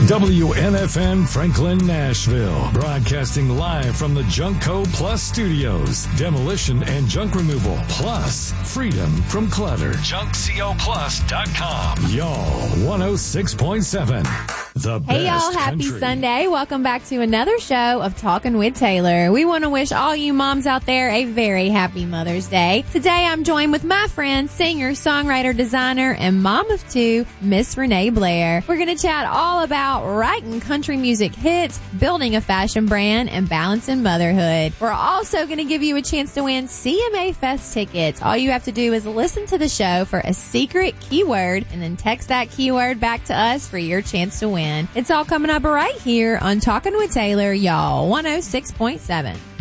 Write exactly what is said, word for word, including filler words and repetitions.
W N F N Franklin, Nashville. Broadcasting live from the Junkco Plus Studios. Demolition and junk removal. Plus, freedom from clutter. junk co plus dot com. Y'all, one oh six point seven. The Hey, y'all. Happy country. Sunday. Welcome back to another show of Talking with Taylor. We want to wish all you moms out there a very happy Mother's Day. Today, I'm joined with my friend, singer, songwriter, designer, and mom of two, Miss Renee Blair. We're going to chat all about writing country music hits, building a fashion brand, and balancing motherhood. We're also going to give you a chance to win C M A Fest tickets. All you have to do is listen to the show for a secret keyword and then text that keyword back to us for your chance to win. It's all coming up right here on Talking with Taylor, y'all, one oh six point seven.